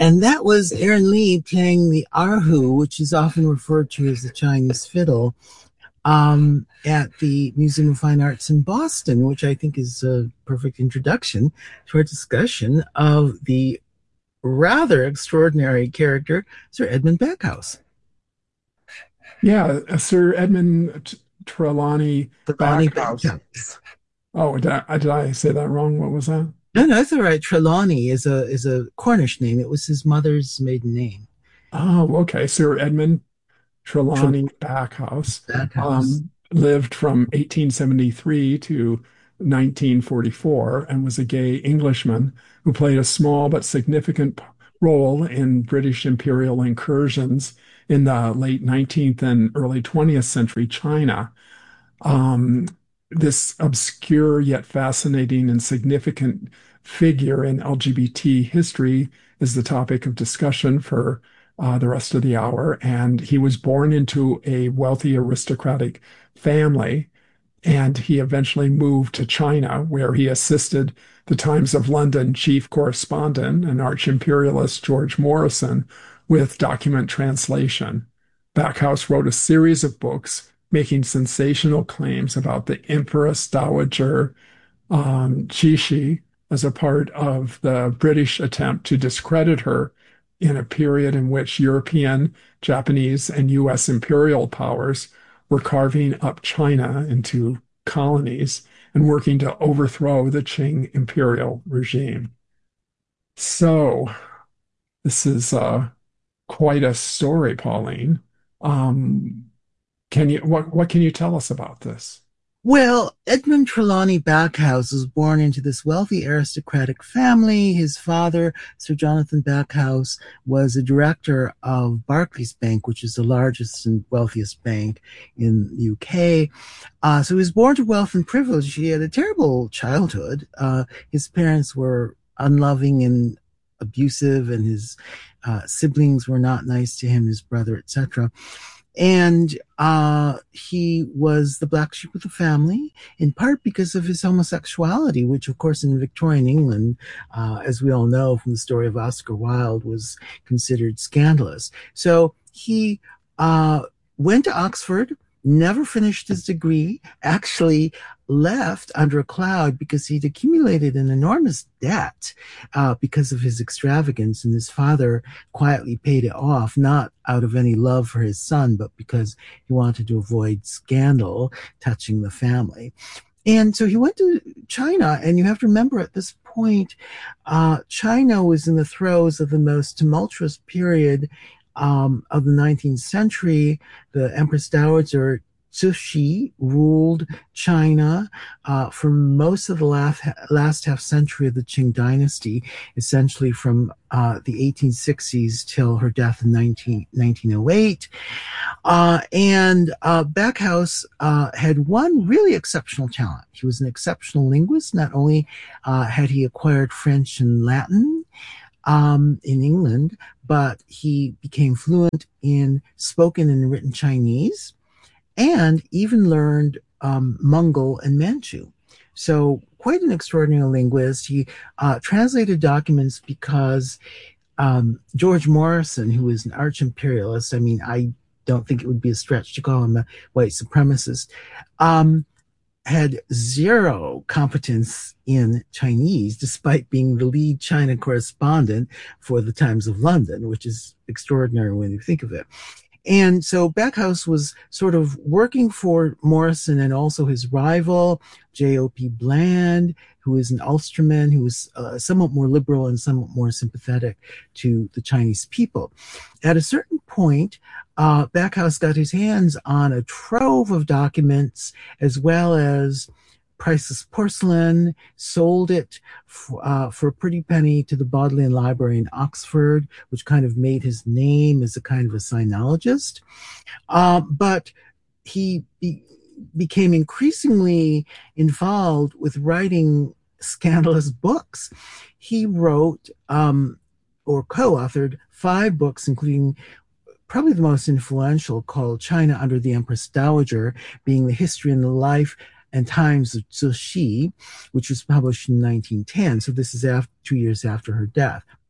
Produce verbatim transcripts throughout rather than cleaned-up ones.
And that was Aaron Lee playing the erhu, which is often referred to as the Chinese fiddle, um, at the Museum of Fine Arts in Boston, which I think is a perfect introduction to our discussion of the rather extraordinary character, Sir Edmund Backhouse. Yeah, uh, Sir Edmund T- Trelawney Trelawney Backhouse. Backhouse. Oh, did I, did I say that wrong? What was that? No, no, that's all right. Trelawney is a is a Cornish name. It was his mother's maiden name. Oh, okay. Sir Edmund Trelawney Trelawney Backhouse Backhouse. um, lived from eighteen seventy-three to nineteen forty-four and was a gay Englishman who played a small but significant p- role in British imperial incursions in the late nineteenth and early twentieth century China. Um, this obscure yet fascinating and significant figure in L G B T history is the topic of discussion for uh, the rest of the hour. And he was born into a wealthy aristocratic family, and he eventually moved to China, where he assisted the Times of London chief correspondent and arch imperialist George Morrison with document translation. Backhouse wrote a series of books making sensational claims about the Empress Dowager um, Cixi as a part of the British attempt to discredit her in a period in which European, Japanese, and U S imperial powers were carving up China into colonies and working to overthrow the Qing imperial regime. So, this is uh, quite a story, Pauline. Um, can you what what can you tell us about this? Well, Edmund Trelawney Backhouse was born into this wealthy aristocratic family. His father, Sir Jonathan Backhouse, was a director of Barclays Bank, which is the largest and wealthiest bank in the U K. Uh, so he was born to wealth and privilege. He had a terrible childhood. Uh, his parents were unloving and abusive, and his uh, siblings were not nice to him, his brother, et cetera. And uh, he was the black sheep of the family, in part because of his homosexuality, which, of course, in Victorian England, uh, as we all know from the story of Oscar Wilde, was considered scandalous. So he uh, went to Oxford, never finished his degree, actually left under a cloud because he'd accumulated an enormous debt uh, because of his extravagance, and his father quietly paid it off, not out of any love for his son, but because he wanted to avoid scandal touching the family. And so he went to China, and you have to remember at this point, uh, China was in the throes of the most tumultuous period um, of the nineteenth century. The Empress Dowager Cixi ruled China uh, for most of the last, last half century of the Qing dynasty, essentially from uh, the eighteen sixties till her death in nineteen oh eight. Uh, and uh, Backhouse uh, had one really exceptional talent. He was an exceptional linguist. Not only uh, had he acquired French and Latin um, in England, but he became fluent in spoken and written Chinese, and even learned um, Mongol and Manchu. So, quite an extraordinary linguist. He uh, translated documents because um, George Morrison, who is an arch imperialist, I mean, I don't think it would be a stretch to call him a white supremacist, um, had zero competence in Chinese, despite being the lead China correspondent for the Times of London, which is extraordinary when you think of it. And so Backhouse was sort of working for Morrison and also his rival, J O P Bland, who is an Ulsterman, who was uh, somewhat more liberal and somewhat more sympathetic to the Chinese people. At a certain point, uh, Backhouse got his hands on a trove of documents as well as priceless porcelain, sold it for, uh, for a pretty penny to the Bodleian Library in Oxford, which kind of made his name as a kind of a sinologist. Uh, but he be, became increasingly involved with writing scandalous books. He wrote um, or co-authored five books, including probably the most influential, called China Under the Empress Dowager, being the history and the life and Times of Cixi, which was published in nineteen ten. So this is after, two years after her death.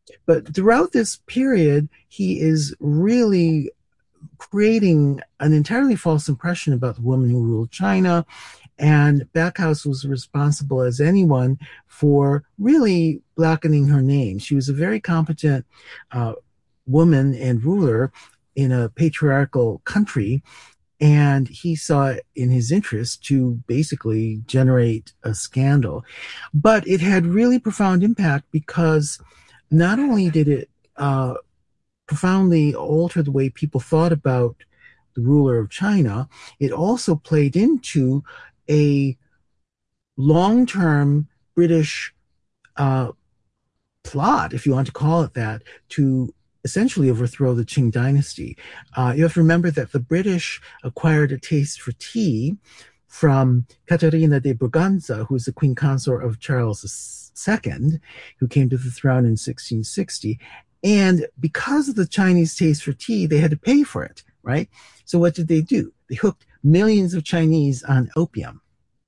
But throughout this period, he is really creating an entirely false impression about the woman who ruled China. And Backhouse was responsible as anyone for really blackening her name. She was a very competent uh, woman and ruler in a patriarchal country. And he saw it in his interest to basically generate a scandal. But it had really profound impact because not only did it uh, profoundly alter the way people thought about the ruler of China, it also played into a long-term British uh, plot, if you want to call it that, to essentially overthrow the Qing dynasty. Uh, you have to remember that the British acquired a taste for tea from Caterina de Braganza, who was the queen consort of Charles the Second, who came to the throne in sixteen sixty. And because of the Chinese taste for tea, they had to pay for it, right? So what did they do? They hooked millions of Chinese on opium.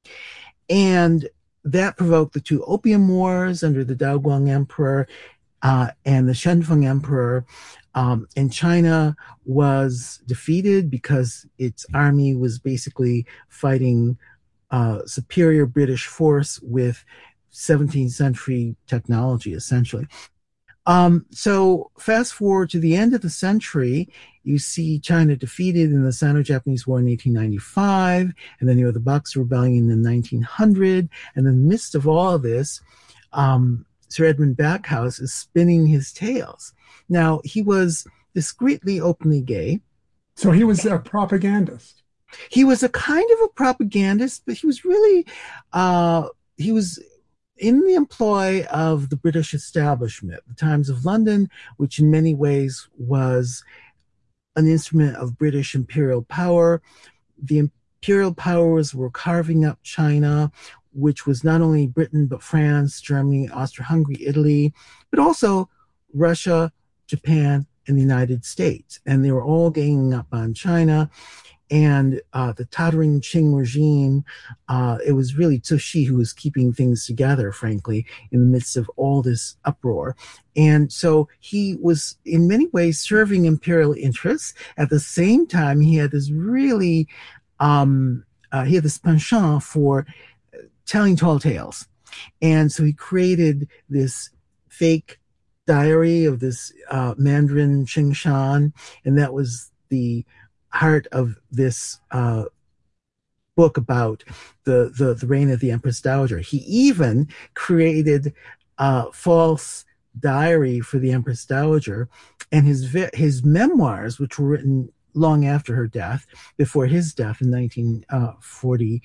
And that provoked the two Opium Wars under the Daoguang Emperor uh, and the Shenfeng Emperor. Um, and China was defeated because its army was basically fighting uh, superior British force with seventeenth century technology, essentially. Um, so fast forward to the end of the century, you see China defeated in the Sino-Japanese War in eighteen ninety-five, and then you have the Boxer Rebellion in nineteen hundred, and in the midst of all of this, um, Sir Edmund Backhouse is spinning his tales. Now, he was discreetly, openly gay. So he was a propagandist. He was a kind of a propagandist, but he was really, uh, he was in the employ of the British establishment, the Times of London, which in many ways was an instrument of British imperial power. The imperial powers were carving up China, which was not only Britain, but France, Germany, Austria-Hungary, Italy, but also Russia, Japan, and the United States. And they were all ganging up on China. And uh, the tottering Qing regime, uh, it was really Cixi who was keeping things together, frankly, in the midst of all this uproar. And so he was in many ways serving imperial interests. At the same time, he had this really, um, uh, he had this penchant for telling tall tales. And so he created this fake diary of this uh, Mandarin Qing Shan, and that was the heart of this uh, book about the, the, the reign of the Empress Dowager. He even created a false diary for the Empress Dowager, and his his memoirs, which were written long after her death, before his death in nineteen forty-four,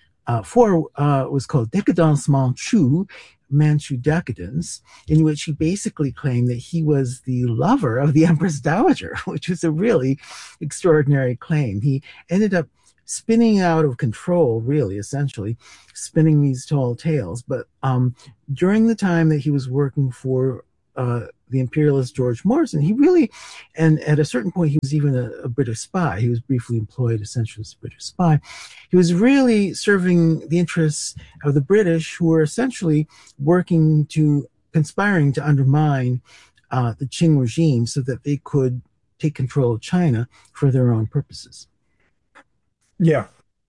uh, was called Décadence Manchu, Manchu Decadence, in which he basically claimed that he was the lover of the Empress Dowager, which was a really extraordinary claim. He ended up spinning out of control, really, essentially, spinning these tall tales. But um, during the time that he was working for uh, the imperialist George Morrison, he really, and at a certain point, he was even a, a British spy. He was briefly employed essentially as a British spy. He was really serving the interests of the British, who were essentially working to, conspiring to undermine uh, the Qing regime so that they could take control of China for their own purposes. Yeah.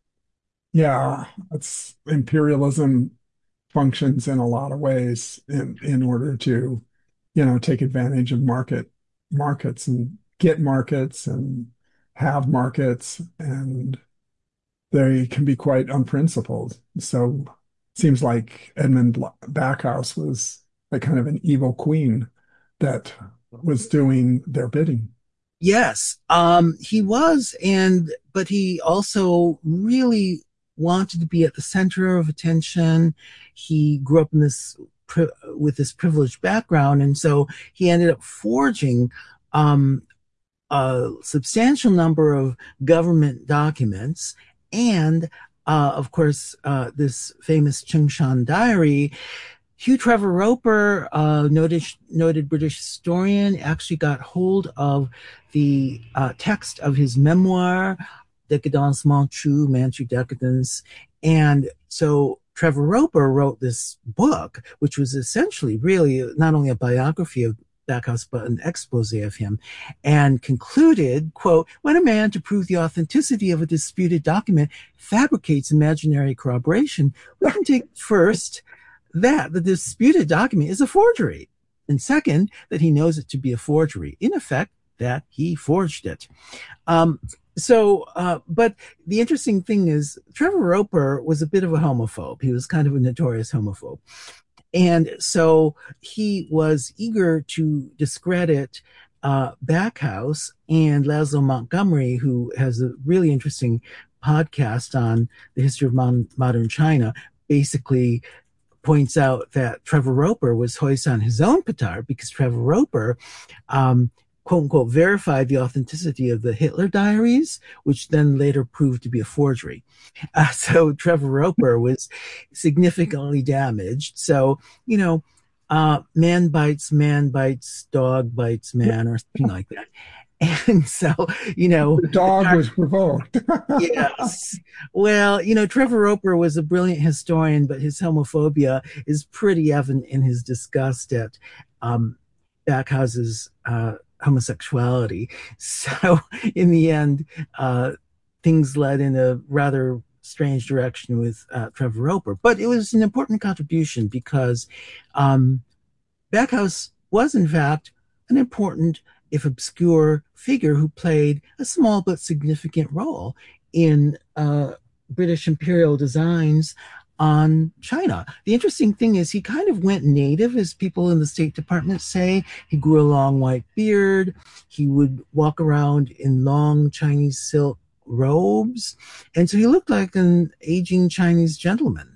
Yeah. It's imperialism functions in a lot of ways in, in order to, you know, take advantage of market markets and get markets and have markets, and they can be quite unprincipled. So it seems like Edmund Backhouse was a kind of an evil queen that was doing their bidding. Yes, um, he was, and but he also really wanted to be at the center of attention. He grew up in this with this privileged background, and so he ended up forging um, a substantial number of government documents, and uh, of course, uh, this famous Qing Shan diary. Hugh Trevor Roper, uh, noted, noted British historian, actually got hold of the uh, text of his memoir, Décadence Manchu, Manchu Decadence. And so Trevor Roper wrote this book, which was essentially really not only a biography of Backhouse but an expose of him, and concluded, quote, when a man, to prove the authenticity of a disputed document, fabricates imaginary corroboration, we can take first that the disputed document is a forgery, and second, that he knows it to be a forgery. In effect, that he forged it. Um, so, uh, but the interesting thing is, Trevor Roper was a bit of a homophobe. He was kind of a notorious homophobe. And so he was eager to discredit uh, Backhouse, and Laszlo Montgomery, who has a really interesting podcast on the history of mon- modern China, basically points out that Trevor Roper was hoist on his own petard because Trevor Roper, um, quote unquote, verified the authenticity of the Hitler diaries, which then later proved to be a forgery. Uh, so Trevor Roper was significantly damaged. So, you know, uh, man bites, man bites, dog bites man, or something like that. And so, you know, the dog was provoked. Yes. Well, you know, Trevor Roper was a brilliant historian, but his homophobia is pretty evident in his disgust at um, Backhouse's uh, homosexuality. So, in the end, uh, things led in a rather strange direction with uh, Trevor Roper. But it was an important contribution because um, Backhouse was, in fact, an important, if obscure, figure who played a small but significant role in uh, British imperial designs on China. The interesting thing is he kind of went native, as people in the State Department say. He grew a long white beard. He would walk around in long Chinese silk robes. And so he looked like an aging Chinese gentleman.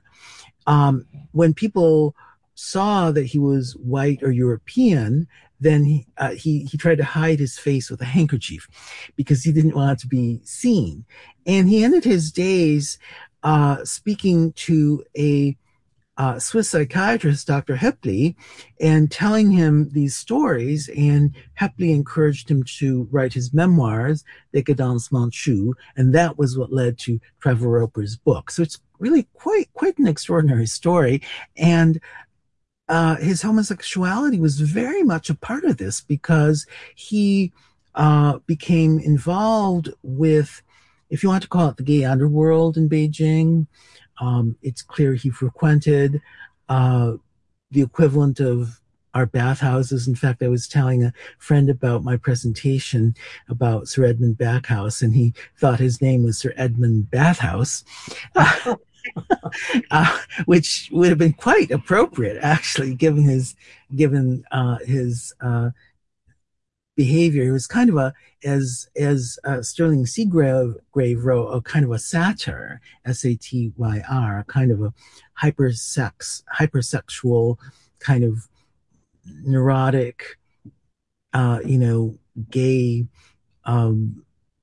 Um, when people saw that he was white or European, then he, uh, he he tried to hide his face with a handkerchief because he didn't want to be seen. And he ended his days uh, speaking to a uh, Swiss psychiatrist, Doctor Hepley, and telling him these stories. And Hepley encouraged him to write his memoirs, Décadence Manchue, and that was what led to Trevor Roper's book. So it's really quite quite an extraordinary story. And Uh, his homosexuality was very much a part of this because he uh, became involved with, if you want to call it the gay underworld in Beijing. Um, it's clear he frequented uh, the equivalent of our bathhouses. In fact, I was telling a friend about my presentation about Sir Edmund Backhouse, and he thought his name was Sir Edmund Bathhouse. Uh, uh, which would have been quite appropriate, actually, given his given uh, his uh, behavior. He was kind of a, as as uh, Sterling Seagrave Grave wrote, a kind of a satyr, S A T Y R, kind of a hypersex, hypersexual, kind of neurotic, uh, you know, gay. Um,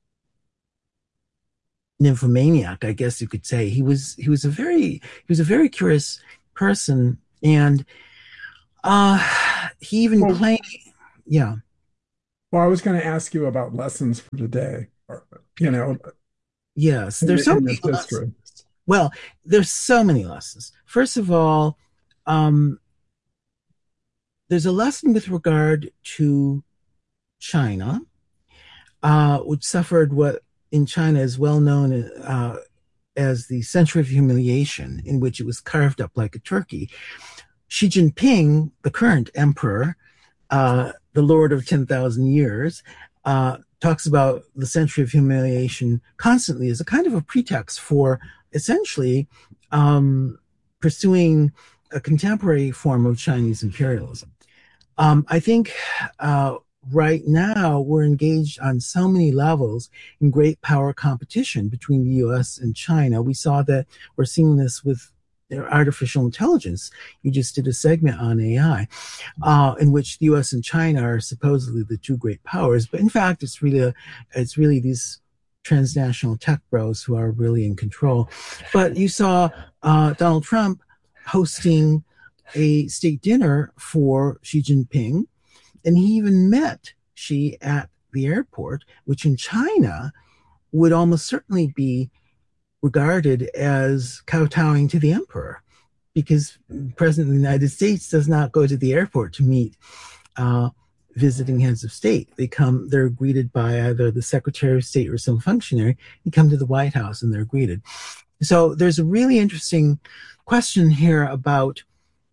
nymphomaniac, I guess you could say. He was he was a very he was a very curious person, and uh, he even well, claimed, yeah. Well, I was going to ask you about lessons for today. You know, yes, in, there's so in many this history. lessons. Well, there's so many lessons. First of all, um, there's a lesson with regard to China, uh, which suffered what in China is well known uh, as the Century of Humiliation, in which it was carved up like a turkey. Xi Jinping, the current emperor, uh, the Lord of ten thousand years, uh, talks about the Century of Humiliation constantly as a kind of a pretext for essentially um, pursuing a contemporary form of Chinese imperialism. Um, I think uh, right now we're engaged on so many levels in great power competition between the U S and China. We saw that we're seeing this with artificial intelligence. You just did a segment on A I, uh, in which the U S and China are supposedly the two great powers, but in fact, it's really a, it's really these transnational tech bros who are really in control. But you saw uh, Donald Trump hosting a state dinner for Xi Jinping, and he even met Xi at the airport, which in China would almost certainly be regarded as kowtowing to the emperor, because the President of the United States does not go to the airport to meet uh, visiting heads of state. They come, they're greeted by either the Secretary of State or some functionary. They come to the White House and they're greeted. So there's a really interesting question here about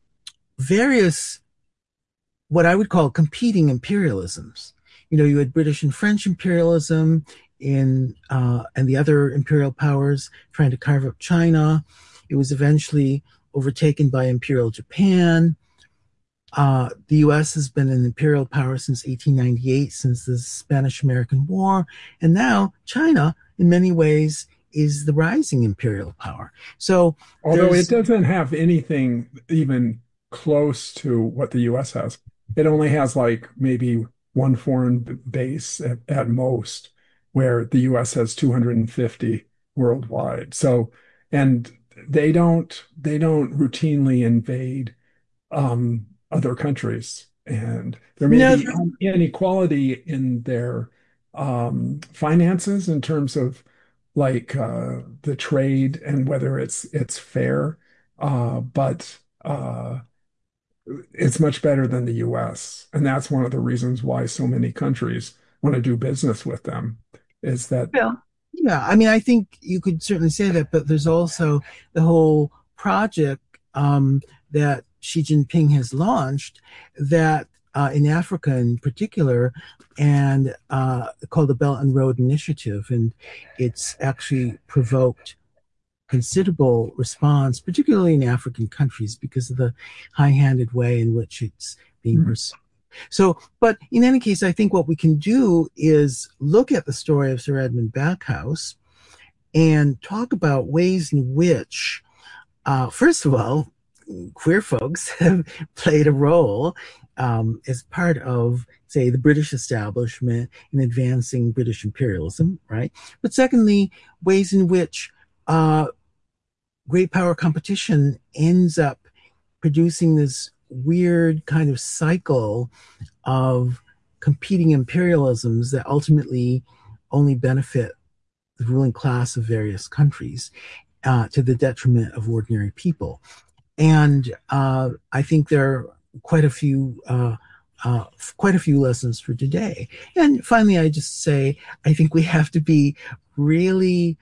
various, what I would call competing imperialisms. You know, you had British and French imperialism in, uh, and the other imperial powers trying to carve up China. It was eventually overtaken by Imperial Japan. Uh, the U S has been an imperial power since eighteen ninety-eight, since the Spanish-American War. And now China, in many ways, is the rising imperial power. So, although it doesn't have anything even close to what the U S has, it only has like maybe one foreign base at, at most, where the U S has two hundred fifty worldwide. So, and they don't they don't routinely invade um, other countries, and there may no, be inequality in their um, finances in terms of like uh, the trade and whether it's it's fair, uh, but uh, it's much better than the U S, and that's one of the reasons why so many countries want to do business with them, is that yeah, yeah. I mean, I think you could certainly say that, but there's also the whole project um, that Xi Jinping has launched that uh, in Africa in particular, and uh, called the Belt and Road Initiative, and it's actually provoked considerable response, particularly in African countries, because of the high-handed way in which it's being pursued. So, but in any case, I think what we can do is look at the story of Sir Edmund Backhouse and talk about ways in which, uh, first of all, queer folks have played a role um, as part of, say, the British establishment in advancing British imperialism, right? But secondly, ways in which uh, great power competition ends up producing this weird kind of cycle of competing imperialisms that ultimately only benefit the ruling class of various countries uh, to the detriment of ordinary people. And uh, I think there are quite a few uh, uh, quite a few lessons for today. And finally, I just say I think we have to be really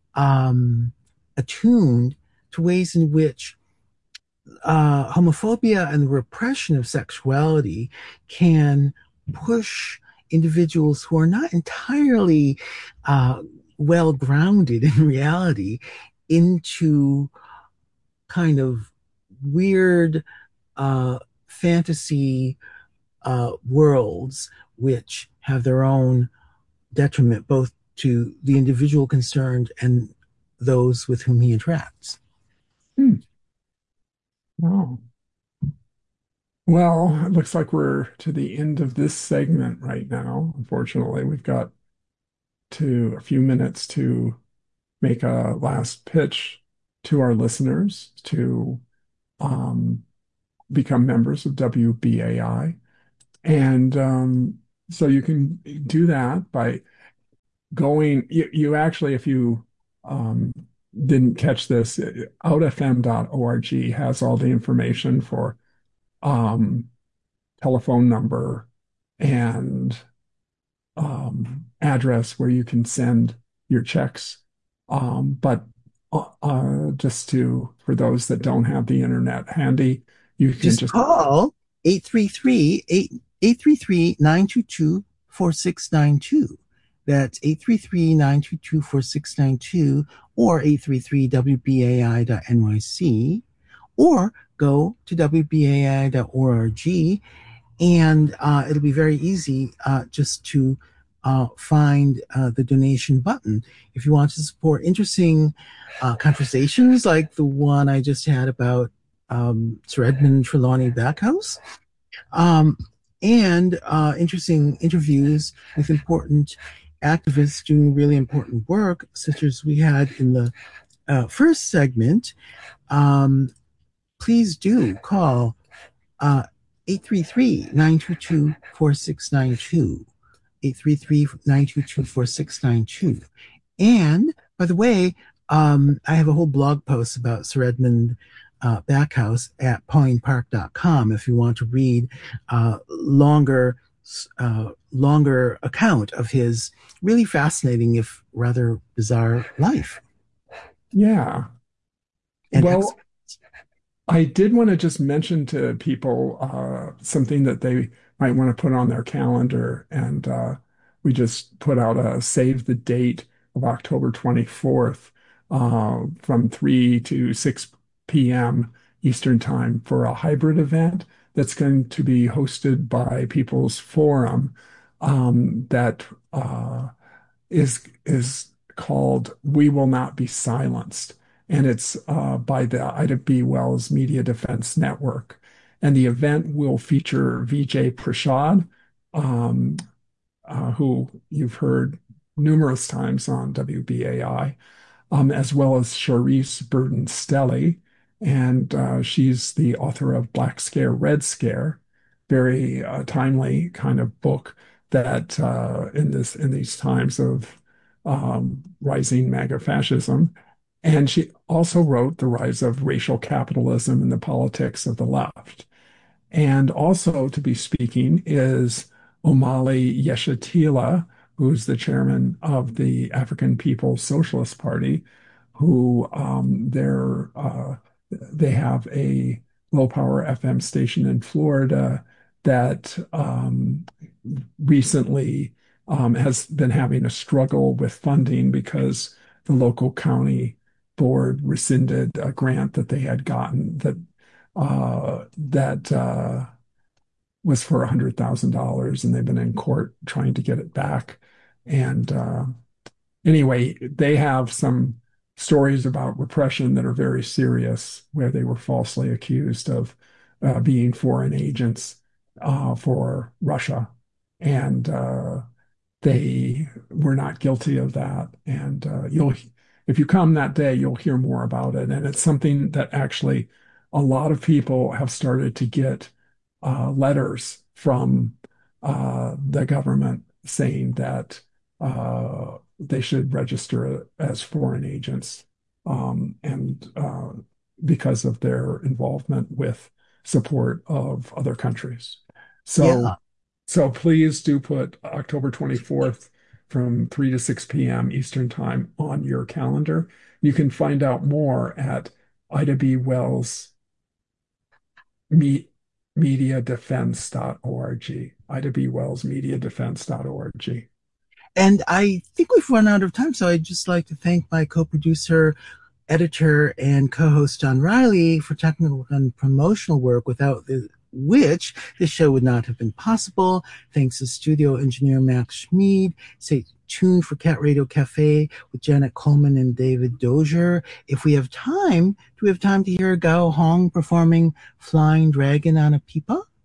um, attuned to ways in which uh, homophobia and the repression of sexuality can push individuals who are not entirely uh, well grounded in reality into kind of weird uh, fantasy uh, worlds which have their own detriment both to the individual concerned and those with whom he interacts. Hmm. Wow. Well, it looks like we're to the end of this segment right now. Unfortunately, we've got to a few minutes to make a last pitch to our listeners to um, become members of W B A I. And um, so you can do that by going, you, you actually, if you um, didn't catch this, out f m dot org has all the information for um, telephone number and um, address where you can send your checks. Um, but uh, uh, just to, for those that don't have the internet handy, you can Just just call eight three three, eight three three, nine two two, four six nine two. That's eight three three, nine two two, four six nine two or eight three three W B A I dot N Y C, or go to W B A I dot org, and uh, it'll be very easy uh, just to uh, find uh, the donation button. If you want to support interesting uh, conversations like the one I just had about um, Sir Edmund Trelawney Backhouse, um, and uh, interesting interviews with important activists doing really important work, such as we had in the uh, first segment, um, please do call uh, eight three three, nine two two, four six nine two, eight three three, nine two two, four six nine two. And, by the way, um, I have a whole blog post about Sir Edmund uh, Backhouse at pauline park dot com if you want to read uh, longer uh, longer account of his really fascinating, if rather bizarre, life. Yeah. And Well, I did want to just mention to people uh, something that they might want to put on their calendar. And uh, we just put out a save the date of October twenty-fourth uh, from three to six p m. Eastern Time for a hybrid event that's going to be hosted by People's Forum um, that uh, is is called We Will Not Be Silenced, and it's uh, by the Ida B. Wells Media Defense Network. And the event will feature Vijay Prashad, um, uh, who you've heard numerous times on W B A I, um, as well as Charisse Burton Stelly. And uh, she's the author of Black Scare, Red Scare, very uh, timely kind of book that uh, in this in these times of um, rising MAGA fascism. And she also wrote The Rise of Racial Capitalism and the Politics of the Left. And also to be speaking is Omali Yeshitela, who's the chairman of the African People's Socialist Party, who um, they're, uh, they have a low power F M station in Florida that um, recently um, has been having a struggle with funding because the local county board rescinded a grant that they had gotten that uh, that uh, was for one hundred thousand dollars, and they've been in court trying to get it back. And uh, anyway, they have some stories about repression that are very serious, where they were falsely accused of uh, being foreign agents uh, for Russia. And uh, they were not guilty of that. And uh, you'll, if you come that day, you'll hear more about it. And it's something that actually a lot of people have started to get uh, letters from uh, the government saying that uh, they should register as foreign agents, um, and uh, because of their involvement with support of other countries. So yeah, so please do put October twenty-fourth from three to six p m. Eastern Time on your calendar. You can find out more at Ida B. Wells me, media defense dot org. Ida B. Wells media defense dot org. and I think we've run out of time, so I'd just like to thank my co-producer, editor, and co-host John Riley for technical and promotional work, without the, which this show would not have been possible. Thanks to studio engineer Max Schmid. Stay tuned for Cat Radio Cafe with Janet Coleman and David Dozier. If we have time, do we have time to hear Gao Hong performing Flying Dragon on a Pipa?